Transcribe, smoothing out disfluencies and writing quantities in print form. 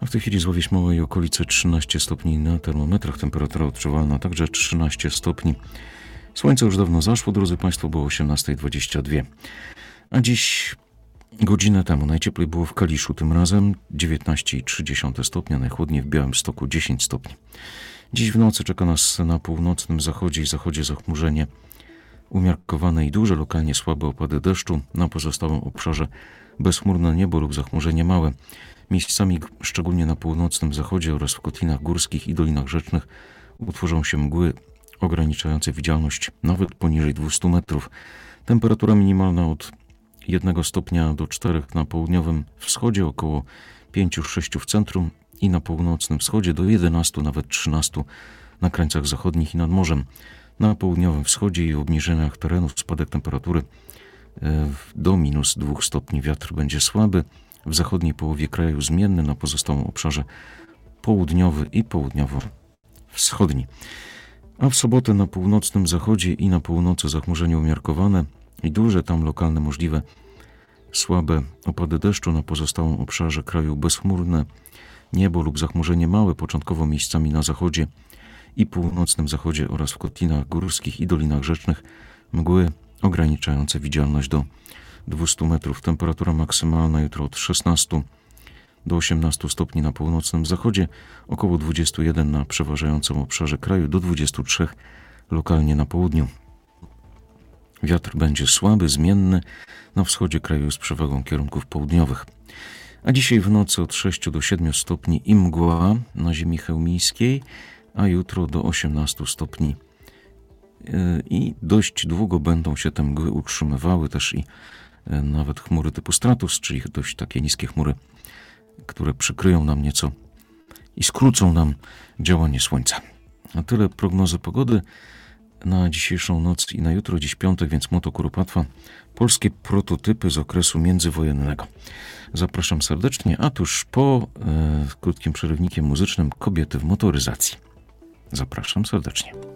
W tej chwili Złowieś Mała i okolice 13 stopni na termometrach, temperatura odczuwalna także 13 stopni. Słońce już dawno zaszło, drodzy Państwo, było 18:22. A dziś godzinę temu najcieplej było w Kaliszu, tym razem 19,3 stopnia, najchłodniej w Białymstoku 10 stopni. Dziś w nocy czeka nas na północnym zachodzie i zachodzie zachmurzenie umiarkowane i duże, lokalnie słabe opady deszczu, na pozostałym obszarze bezchmurne niebo lub zachmurzenie małe. Miejscami, szczególnie na północnym zachodzie oraz w kotlinach górskich i dolinach rzecznych, utworzą się mgły ograniczające widzialność nawet poniżej 200 metrów. Temperatura minimalna od 1 stopnia do 4 na południowym wschodzie, około 5-6 w centrum i na północnym wschodzie do 11, nawet 13 na krańcach zachodnich i nad morzem. Na południowym wschodzie i obniżeniach terenów spadek temperatury do -2 stopni. Wiatr będzie słaby, w zachodniej połowie kraju zmienny, na pozostałym obszarze południowy i południowo-wschodni. A w sobotę na północnym zachodzie i na północy zachmurzenie umiarkowane i duże, tam lokalne możliwe słabe opady deszczu, na pozostałym obszarze kraju bezchmurne niebo lub zachmurzenie małe, początkowo miejscami na zachodzie i północnym zachodzie oraz w kotlinach górskich i dolinach rzecznych mgły ograniczające widzialność do 200 metrów. Temperatura maksymalna jutro od 16 do 18 stopni na północnym zachodzie, około 21 na przeważającym obszarze kraju, do 23 lokalnie na południu. Wiatr będzie słaby, zmienny, na wschodzie kraju z przewagą kierunków południowych. A dzisiaj w nocy od 6 do 7 stopni i mgła na ziemi chełmińskiej, a jutro do 18 stopni. I dość długo będą się te mgły utrzymywały, też i nawet chmury typu stratus, czyli dość takie niskie chmury, które przykryją nam nieco i skrócą nam działanie słońca. A tyle prognozy pogody na dzisiejszą noc i na jutro. Dziś piątek, więc Moto Kuropatwa. Polskie prototypy z okresu międzywojennego. Zapraszam serdecznie, a tuż po krótkim przerywnikiem muzycznym kobiety w motoryzacji. Zapraszam serdecznie.